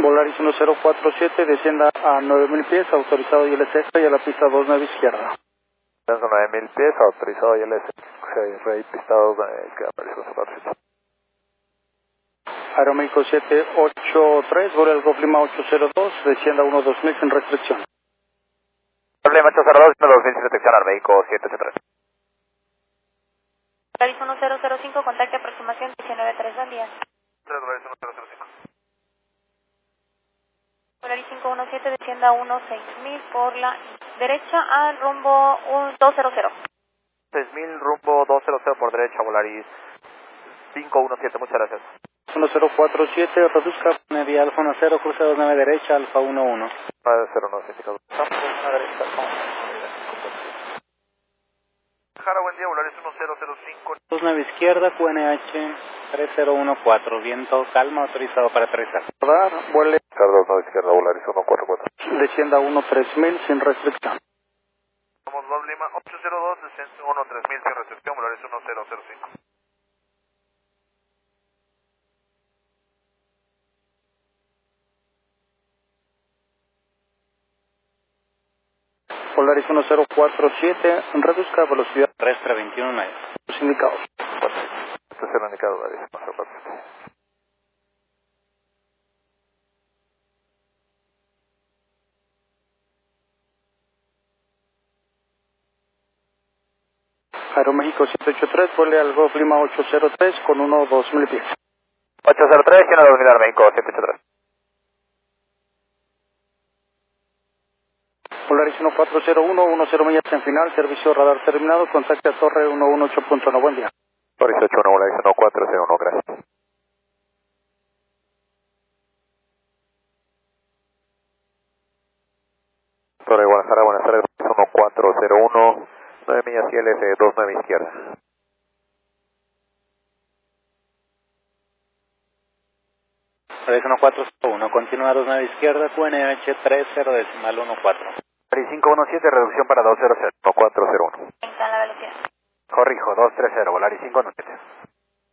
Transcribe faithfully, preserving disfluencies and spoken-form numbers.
Volaris uno cero cuatro siete, descienda a nueve mil pies, autorizado y L S y a la pista dos nueve izquierda. Descenso nueve mil pies, autorizado y L S, Rey, pista dos nueve izquierda, Volaris uno cero cuatro siete. Aeroméxico siete ocho tres, vuelo al Golf Lima ocho cero dos, descienda uno dos mil sin restricción. Problema ocho cero dos, uno dos mil sin restricción, Aeroméxico siete ocho tres. Volaris uno cero cero cinco, contacto aproximación diecinueve tres, buen día. tres Volaris uno cero cero cinco. Volaris cinco uno siete, descienda uno seis mil por la derecha al rumbo dos cero cero. seis mil rumbo dos cero cero por derecha, Volaris cinco uno siete, muchas gracias. uno cero cuatro siete, reduzca media Alfa uno cero, cruce dos nueve derecha, Alfa uno uno. nueve cero nueve, indicador. Campo, a derecha, Jara, buen día, Volaris uno cero cero cinco. dos nueve izquierda, Q N H tres cero uno cuatro, viento calma, autorizado para aterrizar. Radar, vuele. dos nueve izquierda, Volaris uno cuatro cuatro. Descienda uno tres mil sin restricción. Vamos dos Lima ocho cero dos, descenso uno tres mil sin recepción, Volaris uno cero cero cinco. Volaris uno cero cuatro siete, reduzca velocidad terrestre veintiuno nueve. Los indicados. Este es el indicado, Volaris uno cero cuatro siete. Aeroméxico siete ocho tres, vuele al Golf Lima ocho cero tres con uno dos mil pies. ocho cero tres, uno dos mil, Aeroméxico siete ocho tres. Volaris uno cuatro cero uno, uno cero millas en final, servicio radar terminado, contacte a Torre uno uno ocho punto uno, buen día. Volaris ocho uno, Volaris uno cuatro cero uno, gracias. Torre Guadalajara, buenas tardes, uno cuatro cero uno, nueve millas y L S dos nueve izquierda. Volaris uno cuatro cero uno, continúa dos nueve izquierda, Q N H tres cero decimal uno cuatro. Volaris cinco uno siete, reducción para dos cero cero, uno cuatro cero uno. En la velocidad. Corrijo, dos tres cero, Volaris cinco uno siete.